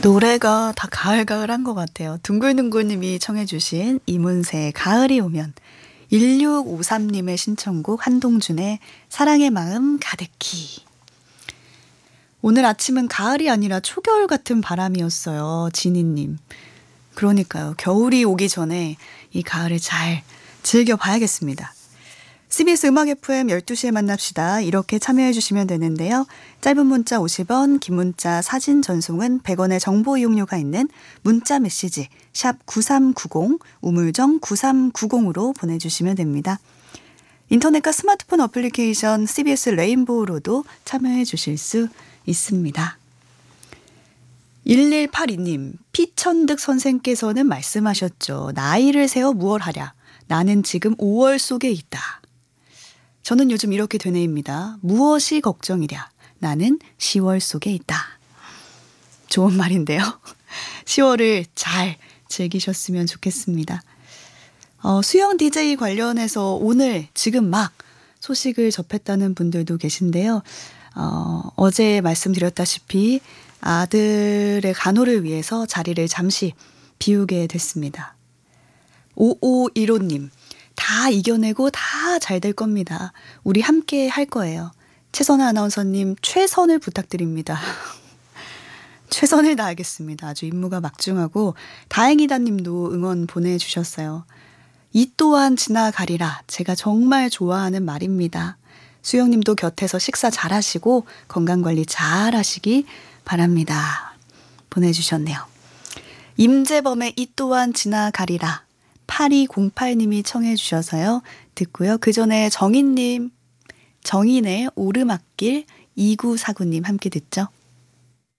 노래가 다 가을가을한 것 같아요. 둥글둥글님이 청해 주신 이문세의 가을이 오면, 1653님의 신청곡 한동준의 사랑의 마음 가득히. 오늘 아침은 가을이 아니라 초겨울 같은 바람이었어요. 지니님. 그러니까요. 겨울이 오기 전에 이 가을을 잘 즐겨봐야겠습니다. CBS 음악 FM 12시에 만납시다. 이렇게 참여해 주시면 되는데요. 짧은 문자 50원, 긴 문자 사진 전송은 100원의 정보 이용료가 있는 문자 메시지 샵 9390, 우물정 9390으로 보내주시면 됩니다. 인터넷과 스마트폰 어플리케이션 CBS 레인보우로도 참여해 주실 수 있습니다. 1182님, 피천득 선생께서는 말씀하셨죠. 나이를 세어 무얼 하랴. 나는 지금 5월 속에 있다. 저는 요즘 이렇게 되뇌입니다. 무엇이 걱정이랴. 나는 10월 속에 있다. 좋은 말인데요. 10월을 잘 즐기셨으면 좋겠습니다. 수영 DJ 관련해서 오늘 지금 막 소식을 접했다는 분들도 계신데요. 어제 말씀드렸다시피 아들의 간호를 위해서 자리를 잠시 비우게 됐습니다. 5515님, 다 이겨내고 다 잘 될 겁니다. 우리 함께 할 거예요. 최선아 아나운서님, 최선을 부탁드립니다. 최선을 다하겠습니다. 아주 임무가 막중하고 다행이다 님도 응원 보내주셨어요. 이 또한 지나가리라. 제가 정말 좋아하는 말입니다. 수영님도 곁에서 식사 잘하시고 건강관리 잘하시기 바랍니다. 보내주셨네요. 임재범의 이 또한 지나가리라. 8208님이 청해 주셔서요. 듣고요. 그 전에 정인의 오르막길 2949님 함께 듣죠.